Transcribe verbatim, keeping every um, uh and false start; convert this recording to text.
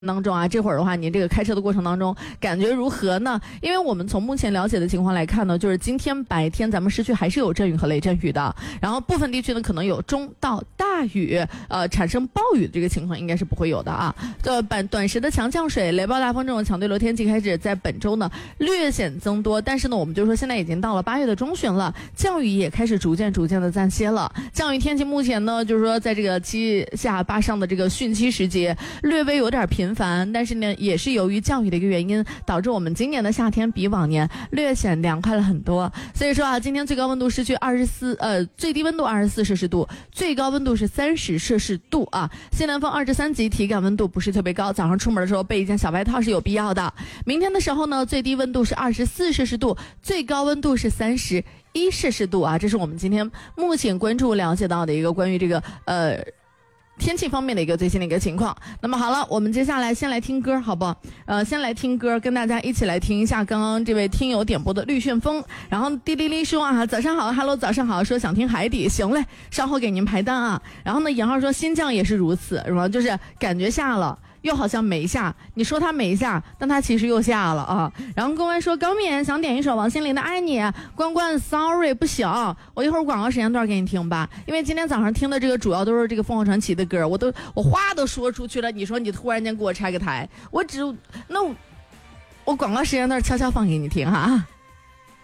当中啊，这会儿的话，您这个开车的过程当中感觉如何呢？因为我们从目前了解的情况来看呢，就是今天白天咱们市区还是有阵雨和雷阵雨的，然后部分地区呢可能有中到大雨，呃，产生暴雨的这个情况应该是不会有的啊。呃，短短时的强降水、雷暴大风这种强对流天气开始在本周呢略显增多，但是呢，我们就说现在已经到了八月的中旬了，降雨也开始逐渐逐渐的暂歇了。降雨天气目前呢，就是说在这个七下八上的这个汛期时节，略微有点频繁，但是呢，也是由于降雨的一个原因，导致我们今年的夏天比往年略显凉快了很多。所以说啊，今天最高温度市区二十四，呃，最低温度二十四摄氏度，最高温度是三十摄氏度啊。西南风二至三级，体感温度不是特别高，早上出门的时候备一件小外套是有必要的。明天的时候呢，最低温度是二十四摄氏度，最高温度是三十一摄氏度啊。这是我们今天目前关注了解到的一个关于这个呃。天气方面的一个最新的一个情况。那么好了，我们接下来先来听歌，好不好？呃，先来听歌，跟大家一起来听一下刚刚这位听友点播的绿旋风。然后滴哩哩说啊，早上好 ，Hello， 早上好，说想听海底，行嘞，稍后给您排单啊。然后呢，尹浩说新疆也是如此，是吧？就是感觉下了。又好像没下，你说他没下，但他其实又下了啊。然后公安说高敏想点一首王心凌的《爱你》，关关 sorry 不行，我一会儿广告时间段给你听吧，因为今天早上听的这个主要都是这个凤凰传奇的歌，我都我话都说出去了，你说你突然间给我拆个台，我只那我，我广告时间段悄悄放给你听哈。